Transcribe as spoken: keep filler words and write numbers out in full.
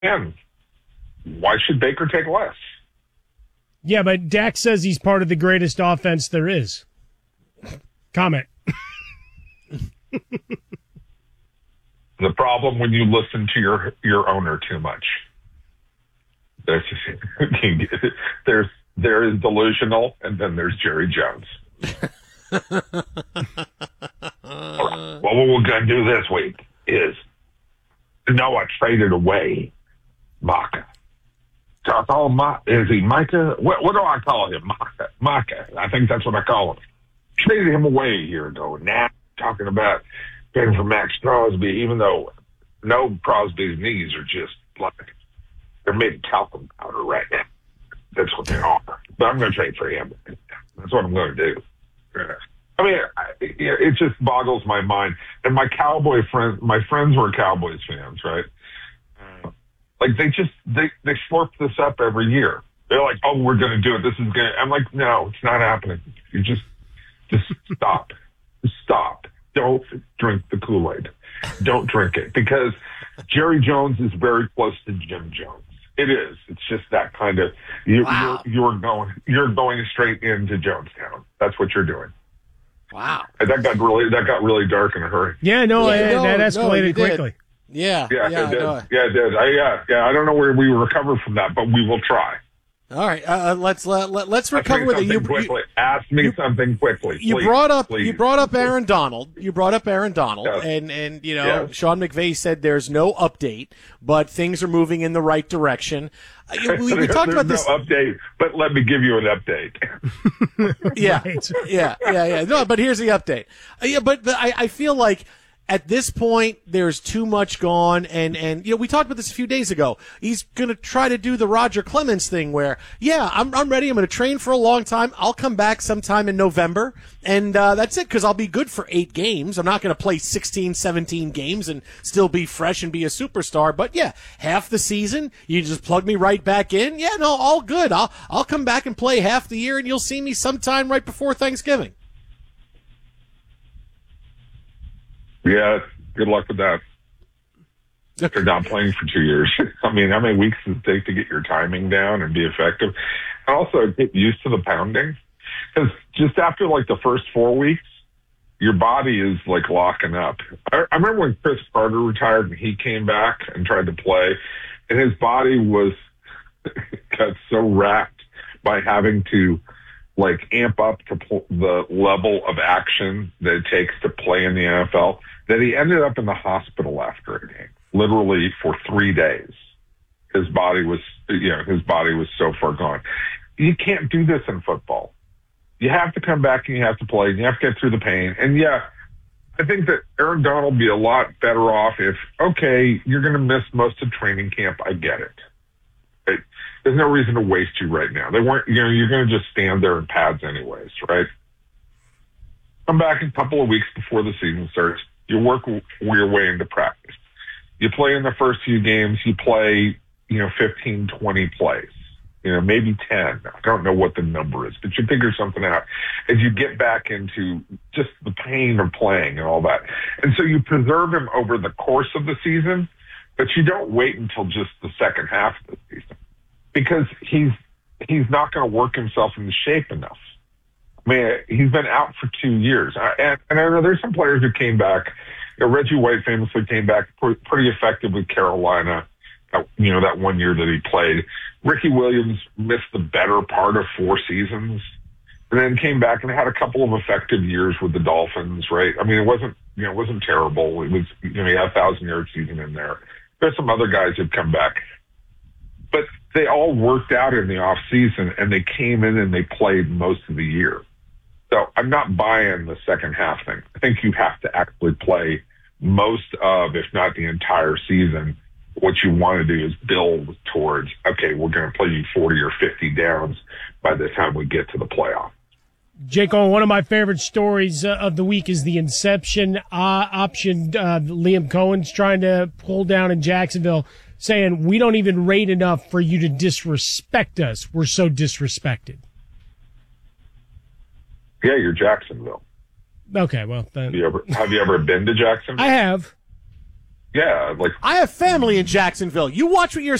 And why should Baker take less? Yeah, but Dak says he's part of the greatest offense there is. Comment. The problem when you listen to your your owner too much. There's there's there is delusional, and then there's Jerry Jones. Well, what we're gonna do this week is Noah traded away Maka. So I call him Ma- is he Micah? What, what do I call him? Maka. Maka. I think that's what I call him. Traded him away a year ago. Now talking about paying for Max Crosby, even though no Crosby's knees are just like they're made of talcum powder right now. That's what they are. But I'm going to trade for him. That's what I'm going to do. I mean, I, it just boggles my mind. And my Cowboy friends, my friends were Cowboys fans, right? Like they just they they slurp this up every year. They're like, "Oh, we're going to do it. This is going to." I'm like, "No, it's not happening. You just just stop, just stop. Don't drink the Kool-Aid. Don't drink it because Jerry Jones is very close to Jim Jones. It is. It's just that kind of you, wow. you're you're going you're going straight into Jonestown. That's what you're doing. Wow. And that got really that got really dark in a hurry. Yeah, no, Yeah, I, no, that no, escalated you did. quickly. Yeah, Yeah, yeah, it did. no. Yeah, it did. I, yeah, yeah. I don't know where we recover from that, but we will try. All right, uh, let's let, let let's Ask recover me with it. something You, quickly. you, Ask me you- something quickly. you please, brought up please. you brought up Aaron Donald. You brought up Aaron Donald, Yes. and and you know Yes. Sean McVay said there's no update, but things are moving in the right direction. Uh, we, we talked about There's this. no update, but let me give you an update. Yeah, Right. yeah, yeah, yeah. No, but here's the update. Uh, yeah, but, but I, I feel like at this point there's too much gone, and and you know we talked about this a few days ago. He's gonna try to do the Roger Clemens thing, where yeah, I'm I'm ready. I'm gonna train for a long time. I'll come back sometime in November, and uh, that's it because I'll be good for eight games. I'm not gonna play sixteen, seventeen games and still be fresh and be a superstar. But yeah, half the season you just plug me right back in. Yeah, no, all good. I'll I'll come back and play half the year, and you'll see me sometime right before Thanksgiving. Yeah, good luck with that. If you're not playing for two years. I mean, how many weeks does it take to get your timing down and be effective? And also get used to the pounding. Because just after like the first four weeks, your body is like locking up. I, I remember when Chris Carter retired and he came back and tried to play, and his body was got so racked by having to like amp up to pl- the level of action that it takes to play in the N F L that he ended up in the hospital after a game, literally for three days. His body was, you know, his body was so far gone. You can't do this in football. You have to come back and you have to play and you have to get through the pain. And yeah, I think that Aaron Donald would be a lot better off if, okay, you're going to miss most of training camp. I get it. Right? There's no reason to waste you right now. They weren't, you know, you're going to just stand there in pads anyways, right? Come back a couple of weeks before the season starts. You work your way into practice. You play in the first few games. You play, you know, fifteen, twenty plays, you know, maybe ten. I don't know what the number is, but you figure something out as you get back into just the pain of playing and all that. And so you preserve him over the course of the season, but you don't wait until just the second half of the season because he's, he's not going to work himself into shape enough. I mean, he's been out for two years. And, and I know there's some players who came back. You know, Reggie White famously came back pretty, pretty effective with Carolina, uh, you know, that one year that he played. Ricky Williams missed the better part of four seasons and then came back and had a couple of effective years with the Dolphins, right? I mean, it wasn't, you know, it wasn't terrible. It was, you know, he had a thousand-yard season in there. There's some other guys who've come back. But they all worked out in the off season and they came in and they played most of the year. So I'm not buying the second half thing. I think you have to actually play most of, if not the entire season. What you want to do is build towards, okay, we're going to play you forty or fifty downs by the time we get to the playoff. Jake, on one of my favorite stories uh, of the week is the Inception uh, option. Uh, Liam Cohen's trying to pull down in Jacksonville, saying we don't even rate enough for you to disrespect us. We're so disrespected. Yeah, you're Jacksonville. Okay, well, then. Have you ever, have you ever been to Jacksonville? I have. Yeah, like I have family in Jacksonville. You watch what you're